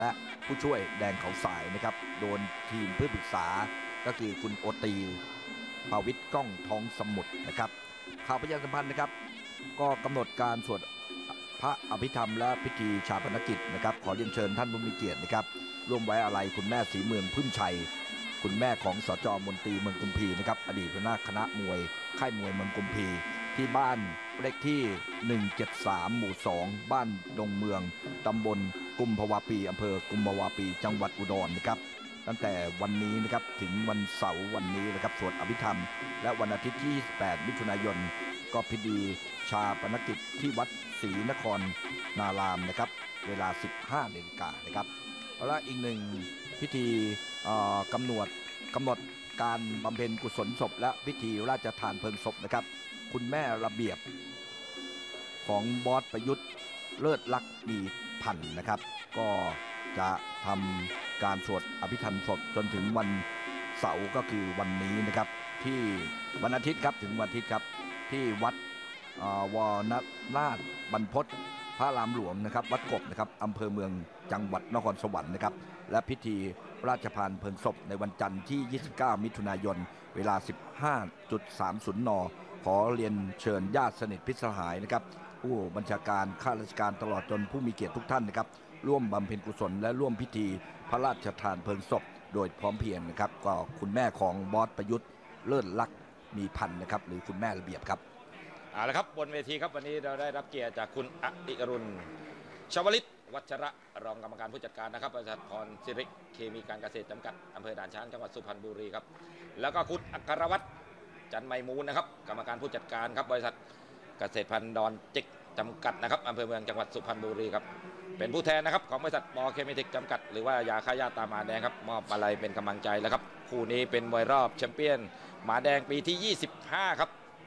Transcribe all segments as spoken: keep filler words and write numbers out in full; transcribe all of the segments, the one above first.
และผู้ช่วยแดงเขาสายนะครับโดนทีมเพื่อปรึกษาก็คือคุณโอตีภาวิทย์ก้องทองสมุทรนะครับข่าวประชาสัมพันธ์นะครับก็กำหนดการสวดพระอภิธรรมและพิธีชาปนกิจนะครับขอเรียนเชิญท่านผู้มีเกียรตินะครับร่วมไว้อาลัยคุณแม่ศรีเมืองพึ่งชัยคุณแม่ของสจมนตรีเมืองกุมภีนะครับอดีตหัวหน้าคณะมวยค่ายมวยเมืองกุมภีที่บ้านเลขที่หนึ่งเจ็ดสามหมู่สองบ้านดงเมืองตำบลกุมภาวาปีอำเภอกุมภาวาปีจังหวัดอุดรนะครับตั้งแต่วันนี้นะครับถึงวันเสาร์วันนี้นะครับสวดอภิธรรมและวันอาทิตย์ที่ยี่สิบแปดมิถุนายนก็พิธีชาปนกิจที่วัดศรีนครนารามนะครับเวลา สิบห้านาฬิกานะครับและอีกหนึ่งพิธีกำหนดกำหนดการบำเพ็ญกุศลศพและพิธีราชทานเพลิงศพนะครับคุณแม่ระเบียบของบอสประยุทธ์เลิศลักษณ์มีพันธ์นะครับก็จะทำการสวดอภิธรรมศพจนถึงวันเสาร์ก็คือวันนี้นะครับที่วันอาทิตย์ครับถึงวันอาทิตย์ครับที่วัดวรนาถบรรพตพระรามหลวงนะครับวัดกบนะครับอำเภอเมืองจังหวัดนครสวรรค์นะครับและพิธีราชทานเพลิงศพในวันจันทร์ที่ยี่สิบเก้ามิถุนายนเวลา สิบห้าสามสิบ นขอเรียนเชิญญาติสนิทพิตรสหายนะครับผู้บัญชาการข้าราชการตลอดจนผู้มีเกียรติทุกท่านนะครับร่วมบำเพ็ญกุศลและร่วมพิธีพระราชทานเพลิงศพโดยพร้อมเพรียงนะครับก็คุณแม่ของบอสประยุทธ์เลิศลักษณ์มีพันธ์นะครับหรือคุณแม่ระเบียบครับเอาละครับบนเวทีครับวันนี้เราได้รับเกียรติจากคุณอดิรุณชวลิตวัชระรองกรรมการผู้จัดการนะครับบริษัทพรสิริเคมีการเกษตรจำกัดอำเภอด่านช้างจังหวัดสุพรรณบุรีครับแล้วก็คุณอัครวัฒน์จันไมมูลนะครับกรรมการผู้จัดการครับบริษัทเกษตรพันธุ์ดอนจิกจำกัดนะครับอำเภอเมืองจังหวัดสุพรรณบุรีครับเป็นผู้แทนนะครับของบริษัทบอเคมีเทคจำกัดหรือว่ายาฆ่าหญ้าตาหมาแดงครับมอบอะไรเป็นกำลังใจแล้วครับคู่นี้เป็นมวยรอบแชมเปี้ยนหมาแดงปีที่ยี่สิบห้าครับ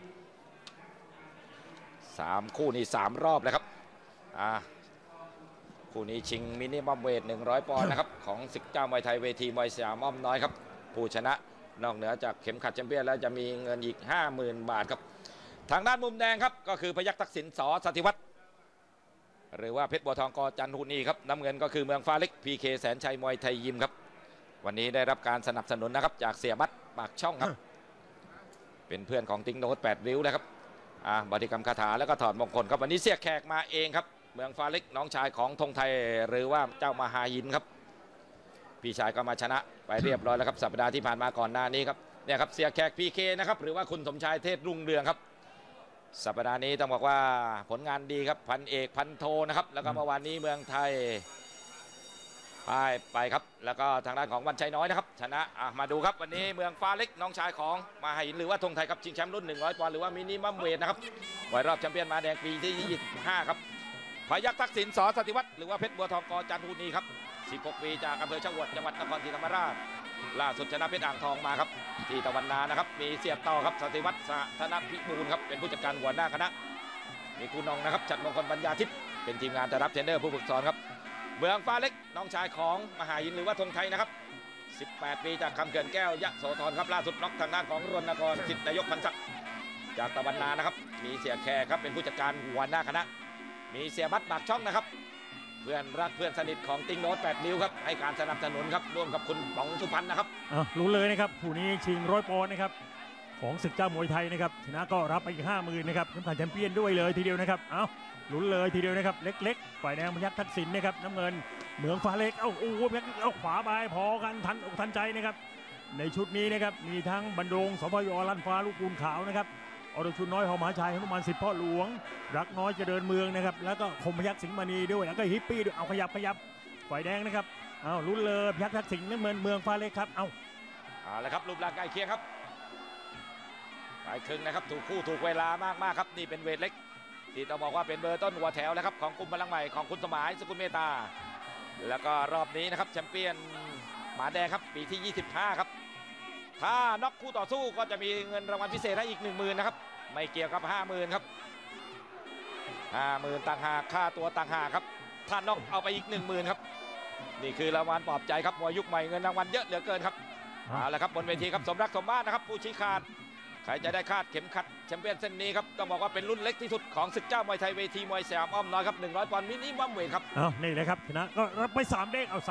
สามคู่นี้สามรอบเลยครับอ่าคู่นี้ชิงมินิมัมเวทหนึ่งร้อยปอนด์นะครับของศึกเจ้ามวยไทยเวทีมวยสยามอ้อมน้อยครับผู้ชนะนอกเหนือจากเข็มขัดแชมเปี้ยนแล้วจะมีเงินอีก ห้าหมื่น บาทครับทางด้านมุมแดงครับก็คือพยัคฆ์ทักษิณสอสถิวัฒน์หรือว่าเพชรบัวทองกอจันทุนีครับน้ำเงินก็คือเมืองฟ้าเล็กพีเคแสนชัยมวยไทยยิมครับวันนี้ได้รับการสนับสนุนนะครับจากเสียบัตรปากช่องครับเป็นเพื่อนของติ๊งโน้ตแปดริ้วนะครับอ่าบริกรรมคาถาแล้วก็ถอดมงคลครับวันนี้เสียแขกมาเองครับเมืองฟ้าเล็กน้องชายของธงไทยหรือว่าเจ้ามหายินครับพี่ชายก็มาชนะไปเรียบร้อยแล้วครับสัปดาห์ที่ผ่านมาก่อนหน้านี้ครับเนี่ยครับเสียแขกพีเคนะครับหรือว่าคุณสมชายเทศรุ่งเรืองครับสัปดาห์นี้ต้องบอกว่าผลงานดีครับพันเอกพันโทนะครับแล้วก็เมื่อวานนี้เมืองไทยไปไปครับแล้วก็ทางด้านของวันชัยน้อยนะครับชนะอ่ะมาดูครับวันนี้เมืองฟ้าเล็กน้องชายของมหาหินหรือว่าธงไทยครับชิงแชมป์รุ่นหนึ่งร้อยปอนด์หรือว่ามินิมัมเวทนะครับมวยรอบแชมเปี้ยนมาแดงปีที่ยี่สิบห้าครับพยัคฆ์ทักษิณสอสถิวัฒน์หรือว่าเพชรบัวทองกอจันทุนีครับสิบหกปีจากอำเภอชะอวดจังหวัดนครศรีธรรมราชล่าสุดชนะเพชรอ่างทองมาครับที่ตะวันนานะครับมีเสียบต่อครับสถิวัฒน์สธนพิบูลครับเป็นผู้จัดการหัวหน้าคณะมีคุณนองนะครับจัดมงคลปัญญาทิพย์เป็นทีมงานจะรับเทรนเนอร์ผู้ฝึกสอนครับเมืองฟ้าเล็กน้องชายของมหาหินหรือว่าธงไทยนะครับสิบแปดปีจากคำเขื่อนแก้วยะโสธรครับล่าสุดน็อกทางด้านของรณกรสิทธินายกพันศักดิ์จากตะวันนานะครับมีเสียแขกครับเป็นผู้จัดการหัวหน้าคณะมีเสียบัตรปากช่องนะครับเพื่อนรักเพื่อนสนิทของติ๊งโน้ตแปดนิ้วครับให้การสนับสนุนครับร่วมกับคุณป๋องสุพรรณนะครับอ่ะรู้เลยนะครับผู้นี้ชิงร้อยปอนด์นะครับของศึกเจ้ามวยไทยนะครับชนะก็รับไปอีกห้าหมื่นนะครับน้ำผ่านแชมเปี้ยนด้วยเลยทีเดียวนะครับเอ้าลุ้นเลยทีเดียวนะครับเล็กๆฝ่ายแดงพยัคฆ์ทักษิณนะครับน้ำเงินเหมืองฟ้าเล็กเอ้าโอ้โหพยัคฆ์เอาขวาไปพอกันทันอกทันใจนะครับในชุดนี้นะครับมีทั้งบรรดงสพยลั่นฟ้าลูกปูนขาวนะครับอรชุนน้อยหอมหาชัยหนุมานสิทธิ์พ่อหลวงรักน้อยเจริญเมืองนะครับแล้วก็คมพยัคฆ์สิงห์มณีด้วยแล้วก็ฮิปปี้ด้วยเอาขยับขยับฝ่ายแดงนะครับเอาลุ้นเลยพยัคฆ์ทักษิณน้ำเงินเมืองฟ้าเล็กครับเอาเอาละครับรูปร่างใกล้เคียงครับไปครึ่งนะครับถูกคู่ถูกเวลามากๆครับนี่เป็นเวทเล็กที่ต้องบอกว่าเป็นเบอร์ต้นหัวแถวแล้วครับของกลุ่มพลังใหม่ของคุณสมายสกุลเมตาแล้วก็รอบนี้นะครับแชมเปี้ยนหมาแดงครับปีที่ยี่สิบห้าครับถ้าน็อกคู่ต่อสู้ก็จะมีเงินรางวัลพิเศษให้อีก หนึ่งหมื่น นะครับไม่เกี่ยวกับ ห้าหมื่น ครับห้าหมื่นต่างหากค่าตัวต่างหากครับถ้าน็อกเอาไปอีก หนึ่งหมื่น ครับนี่คือรางวัลปลอบใจครับมวยยุคใหม่เงินรางวัลเยอะเหลือเกินครับเอาละครับบนเวทีครับสมรักสมบ้านนะครับผู้ชี้ขาดใครจะได้คาดเข็มขัดแชมเปี้ยนเส้นนี้ครับต้องบอกว่าเป็นรุ่นเล็กที่สุดของศึกเจ้ามวยไทยเวทีมวยสยามอ้อมน้อยครับหนึ่งร้อยปอนด์มินิมัมเวทครับเอานี่เลยครับชนะก็รับไปสามเด้งเอา